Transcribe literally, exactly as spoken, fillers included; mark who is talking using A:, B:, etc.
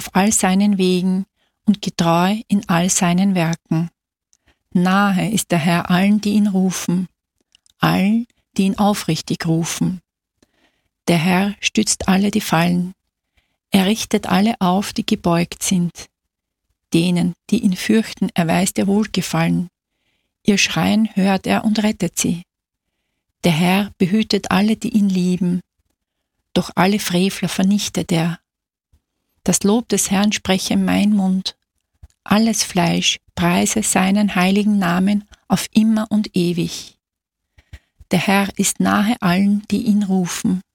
A: auf all seinen Wegen und getreu in all seinen Werken. Nahe ist der Herr allen, die ihn rufen, allen, die ihn aufrichtig rufen. Der Herr stützt alle, die fallen. Er richtet alle auf, die gebeugt sind. Denen, die ihn fürchten, erweist er Wohlgefallen. Ihr Schreien hört er und rettet sie. Der Herr behütet alle, die ihn lieben. Doch alle Frevler vernichtet er. Das Lob des Herrn spreche mein Mund. Alles Fleisch preise seinen heiligen Namen auf immer und ewig. Der Herr ist nahe allen, die ihn rufen,